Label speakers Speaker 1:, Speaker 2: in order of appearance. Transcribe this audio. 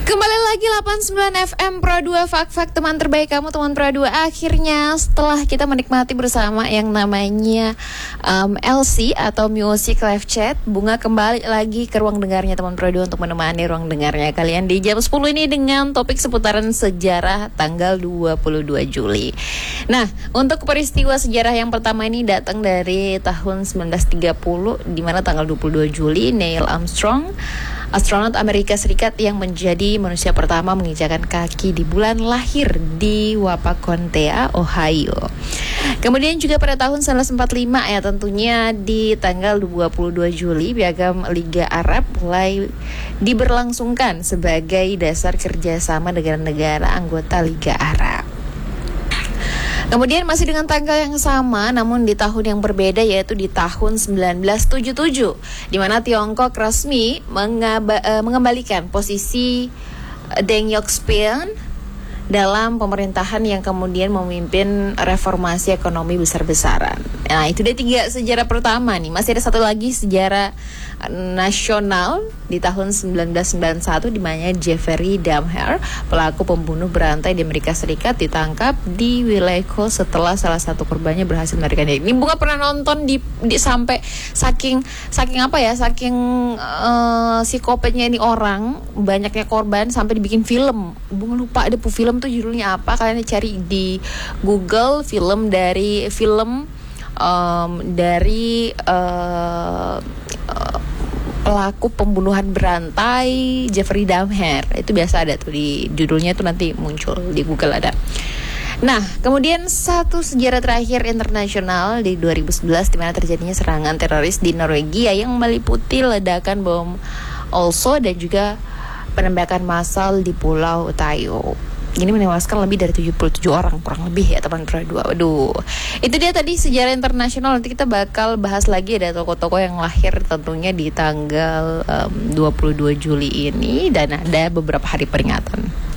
Speaker 1: Kembali lagi 89 FM Pro 2 Fak teman terbaik kamu, teman Pro 2. Akhirnya setelah kita menikmati bersama yang namanya LC atau Music Live Chat, Bunga kembali lagi ke ruang dengarnya teman Pro 2 untuk menemani ruang dengarnya kalian di jam 10 ini dengan topik seputaran sejarah tanggal 22 Juli. Nah, untuk peristiwa sejarah yang pertama ini datang dari tahun 1930, di mana tanggal 22 Juli Neil Armstrong, astronot Amerika Serikat yang menjadi manusia pertama menginjakan kaki di bulan, lahir di Wapakoneta, Ohio. Kemudian juga pada tahun 1945 ya, tentunya di tanggal 22 Juli Piagam Liga Arab mulai diberlangsungkan sebagai dasar kerjasama negara-negara anggota Liga Arab. Kemudian masih dengan tanggal yang sama namun di tahun yang berbeda, yaitu di tahun 1977, di mana Tiongkok resmi mengembalikan posisi Deng Xiaoping dalam pemerintahan yang kemudian memimpin reformasi ekonomi besar-besaran. Nah, itu dia 3 sejarah pertama nih. Masih ada satu lagi sejarah nasional di tahun 1991, di mana Jeffrey Dahmer, pelaku pembunuh berantai di Amerika Serikat, ditangkap di wilayah kos setelah salah satu korbannya berhasil melarikan diri. Ini Bunga pernah nonton di sampai saking apa ya, saking psikopatnya ini orang, banyaknya korban sampai dibikin film. Bunga lupa ada film tuh judulnya apa, kalian cari di Google, dari pelaku pembunuhan berantai Jeffrey Dahmer. Itu biasa ada tuh di judulnya, tuh nanti muncul di Google ada. Nah, kemudian satu sejarah terakhir internasional di 2011, di mana terjadinya serangan teroris di Norwegia yang meliputi ledakan bom Oslo dan juga penembakan massal di Pulau Tayo. Ini menewaskan lebih dari 77 orang kurang lebih ya teman Pro 2. Waduh, itu dia tadi sejarah internasional. Nanti kita bakal bahas lagi, ada tokoh-tokoh yang lahir tentunya di tanggal 22 Juli ini, dan ada beberapa hari peringatan.